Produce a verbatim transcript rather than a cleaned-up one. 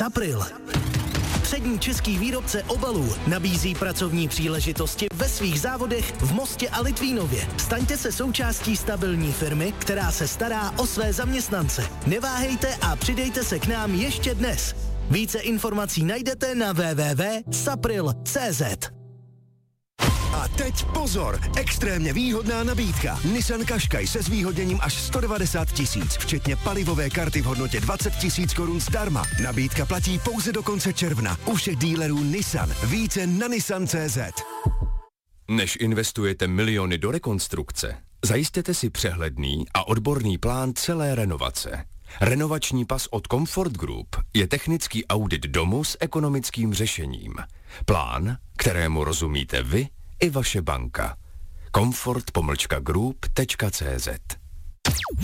Sapril. Přední český výrobce obalů nabízí pracovní příležitosti ve svých závodech v Mostě a Litvínově. Staňte se součástí stabilní firmy, která se stará o své zaměstnance. Neváhejte a přidejte se k nám ještě dnes. Více informací najdete na w w w tečka sapril tečka c z. A teď pozor, extrémně výhodná nabídka. Nissan Qashqai se zvýhodněním až sto devadesát tisíc, včetně palivové karty v hodnotě dvacet tisíc korun zdarma. Nabídka platí pouze do konce června. U všech dílerů Nissan. Více na nissan tečka c z. Než investujete miliony do rekonstrukce, zajistěte si přehledný a odborný plán celé renovace. Renovační pas od Comfort Group je technický audit domu s ekonomickým řešením. Plán, kterému rozumíte vy i vaše banka. comfort pomlčka group tečka c z